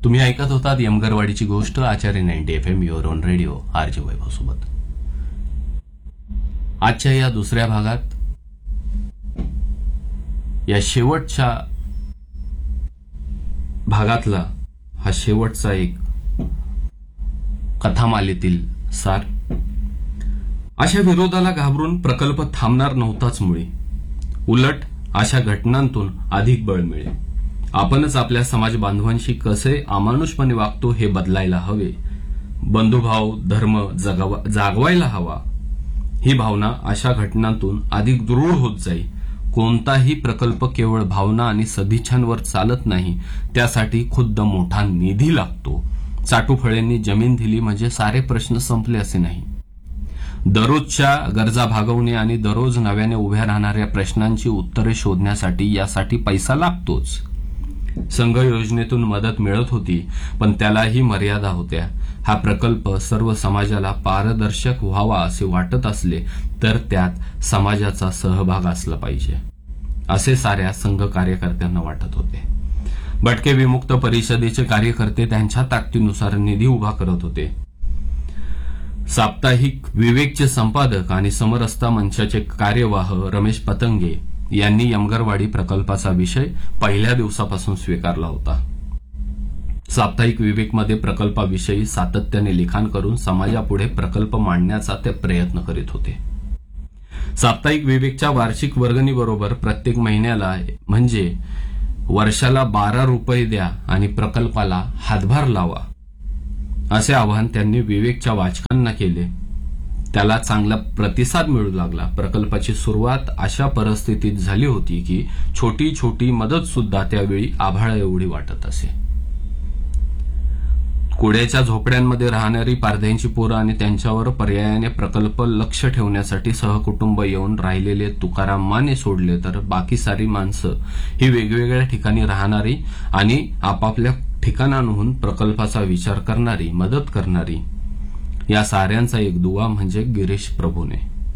तुम्ही ऐकत होतात यमगरवाडीची गोष्ट आचार्य 90 FM your on radio RJ वैभव सोबत. आजच्या या दुसऱ्या भागात या शेवटच्या भागातला हा शेवटचा एक कथामालेतील सार. अशा विरोधाला घाबरून प्रकल्प थांबणार नव्हताच मुळे. उलट अशा घटनांतून अधिक बळ मिळेल. आपणच आपल्या समाज बांधवांशी कसे अमानुषपणे वागतो हे बदलायला हवे. बंधुभाव धर्म जागवायला हवा. ही भावना अशा घटनांतून अधिक दृढ होत जाईल. कोणताही प्रकल्प केवळ भावना आणि सदिच्छांवर चालत नाही, त्यासाठी खुद्द मोठा निधी लागतो. चाटुफळेंनी जमीन दिली म्हणजे सारे प्रश्न संपले असे नाही. दररोजच्या गरजा भागवणे आणि दररोज नव्याने उभ्या राहणाऱ्या प्रश्नांची उत्तरे शोधण्यासाठी यासाठी पैसा लागतोच. संघ योजनेतून मदत मिळत होती, पण त्यालाही मर्यादा होत्या. हा प्रकल्प सर्व समाजाला पारदर्शक व्हावा असे वाटत असले तर त्यात समाजाचा सहभाग असला पाहिजे, असे साऱ्या संघ कार्यकर्त्यांना वाटत होते. भटके विमुक्त परिषदेचे कार्यकर्ते त्यांच्या ताकदीनुसार निधी उभा करत होते. साप्ताहिक विवेकचे संपादक आणि समरसता मंचाचे कार्यवाह रमेश पतंगे यांनी यमगरवाडी प्रकल्पाचा विषय पहिल्या दिवसापासून स्वीकारला होता. साप्ताहिक विवेकमध्ये प्रकल्पाविषयी सातत्याने लिखाण करून समाजापुढे प्रकल्प मांडण्याचा ते प्रयत्न करीत होते. साप्ताहिक विवेकच्या वार्षिक वर्गणीबरोबर प्रत्येक महिन्याला म्हणजे वर्षाला 12 रुपये द्या आणि प्रकल्पाला हातभार लावा, असे आवाहन त्यांनी विवेकच्या वाचकांना केले. त्याला चांगला प्रतिसाद मिळू लागला. प्रकल्पाची सुरुवात अशा परिस्थितीत झाली होती की छोटी छोटी मदत सुद्धा त्यावेळी आभाळा एवढी वाटत असे. कुड्याच्या झोपड्यांमध्ये राहणारी पारध्यांची पोरं आणि त्यांच्यावर पर्यायाने प्रकल्प लक्ष ठेवण्यासाठी सहकुटुंब येऊन राहिलेले तुकाराम माने सोडले तर बाकी सारी माणसं ही वेगवेगळ्या ठिकाणी राहणारी आणि आपापल्या ठिकाणांहून प्रकल्पाचा विचार करणारी, मदत करणारी, या साऱ्यांचा एक दुवा म्हणजे गिरीश प्रभूने.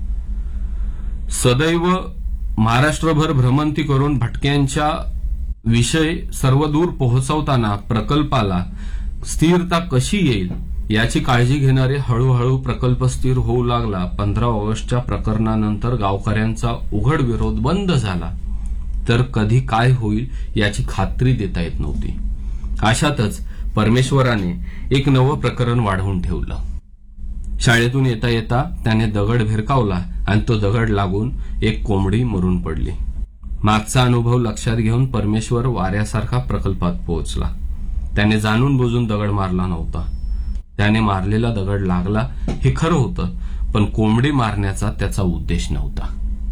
सदैव महाराष्ट्रभर भ्रमंती करून भटक्यांच्या विषय सर्वदूर पोहोचवताना प्रकल्पाला स्थिरता कशी येईल याची काळजी घेणारे हळूहळू प्रकल्प स्थिर होऊ लागला. 15 ऑगस्टच्या प्रकरणानंतर गावकऱ्यांचा उघड विरोध बंद झाला तर कधी काय होईल याची खात्री देता येत नव्हती. अशातच परमेश्वराने एक नवं प्रकरण वाढवून ठेवलं. शाळेतून येता येता त्याने दगड भिरकावला आणि तो दगड लागून एक कोंबडी मरून पडली. मागचा अनुभव लक्षात घेऊन परमेश्वर वाऱ्यासारखा प्रकल्पात पोहोचला. त्याने जाणून बुजून दगड मारला नव्हता. त्याने मारलेला दगड लागला हे खरं होतं, पण कोंबडी मारण्याचा त्याचा उद्देश नव्हता.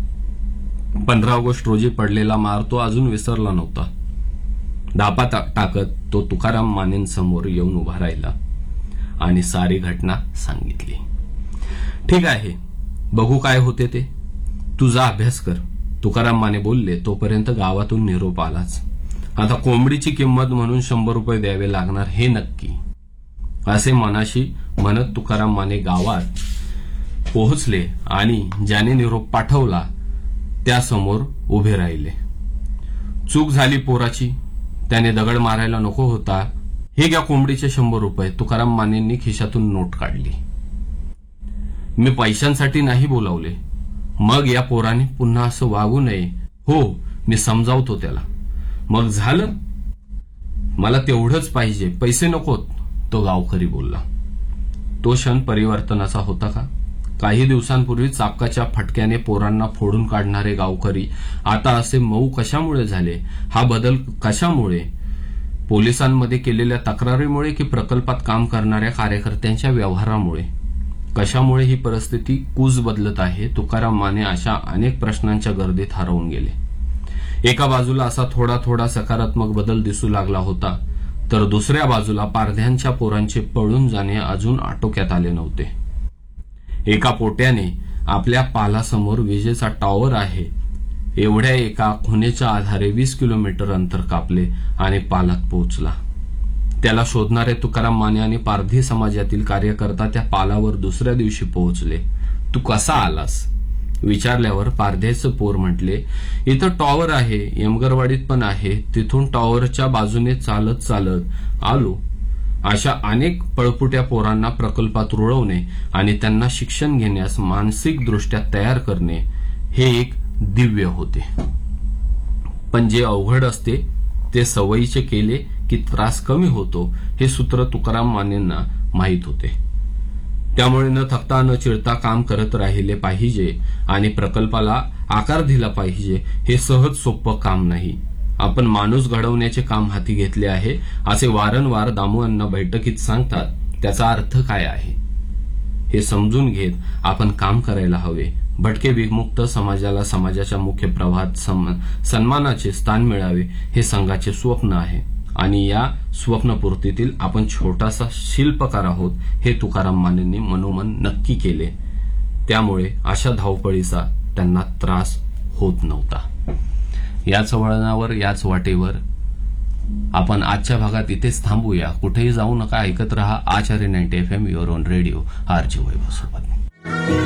15 ऑगस्ट रोजी पडलेला मार तो अजून विसरला नव्हता. धापा टाकत तो तुकाराम मानेंसमोर येऊन उभा राहिला आणि सारी घटना सांगितली. ठीक आहे, बघू काय होते ते. तुझा अभ्यास कर, तुकाराम माने बोलले. तोपर्यंत गावातून निरोप आलाच. आता कोंबडीची किंमत म्हणून 100 रुपये द्यावे लागणार हे नक्की, असे मनाशी म्हणत तुकाराम माने गावात पोहोचले आणि ज्याने निरोप पाठवला त्यासमोर उभे राहिले. चूक झाली पोराची, त्याने दगड मारायला नको होता. हे घ्या कोंबडीचे 100 रुपये. तुकाराम मानेंनी खिशातून नोट काढली. मी पैशांसाठी नाही बोलावले. मग या पोराने पुन्हा असं वागू नये. हो, मी समजावतो त्याला. मग झालं, मला तेवढंच पाहिजे, पैसे नकोत, तो गावकरी बोलला. तो क्षण परिवर्तनाचा होता का? काही दिवसांपूर्वी चापकाच्या फटक्याने पोरांना फोडून काढणारे गावकरी आता असे मऊ कशामुळे झाले? हा बदल कशामुळे? पोलिसांमध्ये केलेल्या तक्रारीमुळे की प्रकल्पात काम करणाऱ्या कार्यकर्त्यांच्या व्यवहारामुळे? कशामुळे ही परिस्थिती कूच बदलत आहे? तुकाराम माने अशा अनेक प्रश्नांच्या गर्दीत हरवून गेले. एका बाजूला असा थोडा थोडा सकारात्मक बदल दिसू लागला होता, तर दुसऱ्या बाजूला पारध्यांच्या पोरांचे पळून जाणे अजून आटोक्यात आले नव्हते. एका पोट्याने आपल्या पालासमोर विजेचा टॉवर आहे एवढ्या एका खुणेच्या आधारे 20 किलोमीटर अंतर कापले आणि पालात पोहोचला. त्याला शोधणारे तुकाराम माने आणि पारधी समाजातील कार्यकर्ता त्या पालावर दुसऱ्या दिवशी पोहोचले. तू कसा आलास विचारल्यावर पारध्याचं पोर म्हटले, इथं टॉवर आहे, यमगरवाडीत पण आहे, तिथून टॉवरच्या बाजूने चालत चालत आलो. अशा अनेक पळपुट्या पोरांना प्रकल्पात रुळवणे आणि त्यांना शिक्षण घेण्यास मानसिकदृष्ट्या तयार करणे हे एक दिव्य होते. पण जे अवघड असते ते सवयीचे केले की त्रास कमी होतो हे सूत्र तुकाराम मानेंना माहीत होते. त्यामुळे न थकता न चिडता काम करत राहिले पाहिजे आणि प्रकल्पाला आकार दिला पाहिजे. हे सहज सोपं काम नाही. आपण माणूस घडवण्याचे काम हाती घेतले आहे असे वारंवार दामुअण्णा बैठकीत सांगतात. त्याचा अर्थ काय आहे हे समजून घेत आपण काम करायला हवे. भटके विमुक्त समाजाला समाजाच्या मुख्य प्रवाहात सन्मानाचे स्थान मिळावे हे संघाचे स्वप्न आहे आणि या स्वप्नपूर्तीतील आपण छोटासा शिल्पकार आहोत हे तुकाराम मानेंनी मनोमन नक्की केले. त्यामुळे अशा धावपळीचा त्यांना त्रास होत नव्हता. याच वळणावर याच वाटेवर आपण आजच्या भागात इथेच थांबूया. कुठेही जाऊ नका, ऐकत रहा आचार्य 90 FM your on radio. RJ वैभव सोबत.